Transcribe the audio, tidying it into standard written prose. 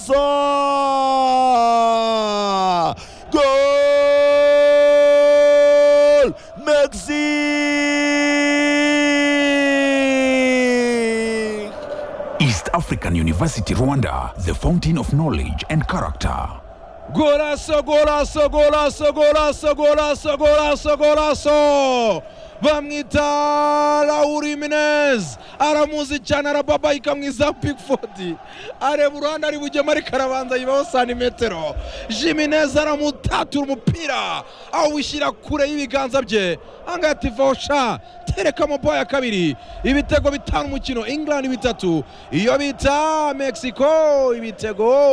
Goal! Mexique! East African University Rwanda, the fountain of knowledge and character. Golazo, golazo, golazo, golazo, golazo, golazo, golazo. Bamwita Raul Jimenez aramuzi cyane arababayika mwiza Pickford areba uruhande ari bujye ari karabanza yibaho santimetero. Jimenez aramutatura umupira awushyira kure y'ibiganza bye angati vosha tereka mobo ya kabiri ibitego bitanu umukino England bitatu iyo bita Mexico ibitego